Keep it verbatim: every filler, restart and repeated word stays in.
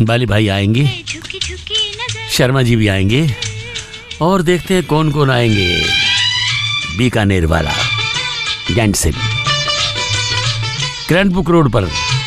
बाली भाई आएंगे, शर्मा जी भी आएंगे और देखते हैं कौन कौन आएंगे। बीकानेर वाला, गैंड से ग्रैंड बुक रोड पर